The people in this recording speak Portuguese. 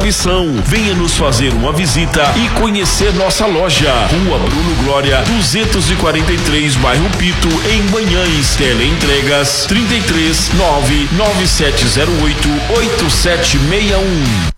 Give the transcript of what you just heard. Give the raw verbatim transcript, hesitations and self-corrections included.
missão. Venha nos fazer uma visita e conhecer nossa loja. Rua Bruno Glória, duzentos e quarenta e três, bairro Pito, em Guanhães. Teleentregas trinta e três, nove nove sete zero oito, oito sete seis um.